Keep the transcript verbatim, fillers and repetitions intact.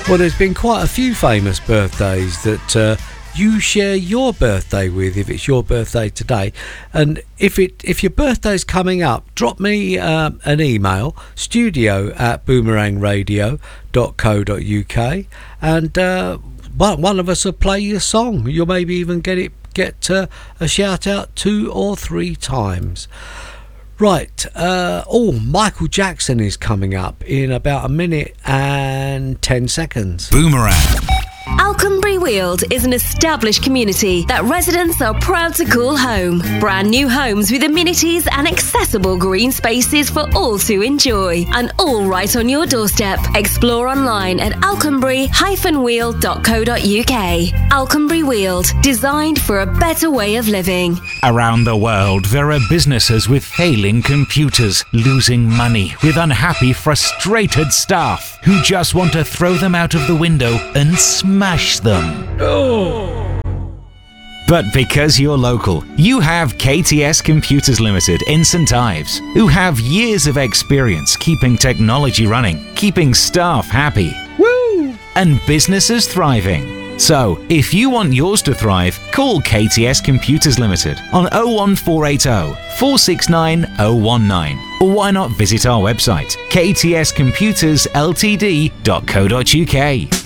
Well, there's been quite a few famous birthdays that uh, you share your birthday with, if it's your birthday today. And if it if your birthday's coming up, drop me um, an email, studio at boomerang radio dot co dot uk, and uh, one of us will play your song. You'll maybe even get it get uh, a shout out two or three times. Right, uh, oh, Michael Jackson is coming up in about a minute and ten seconds. Boomerang. Alconbury Weald is an established community that residents are proud to call home. Brand new homes with amenities and accessible green spaces for all to enjoy. And all right on your doorstep. Explore online at alconbury dash weald dot co dot uk. Alconbury Weald, designed for a better way of living. Around the world, there are businesses with failing computers, losing money, with unhappy, frustrated staff who just want to throw them out of the window and smash them. Oh. But because you're local, you have K T S Computers Limited in St Ives, who have years of experience keeping technology running, keeping staff happy, woo, and businesses thriving. So, if you want yours to thrive, call K T S Computers Limited on oh one four eight oh, four six nine oh one nine. Or why not visit our website, k t s computers l t d dot co dot uk.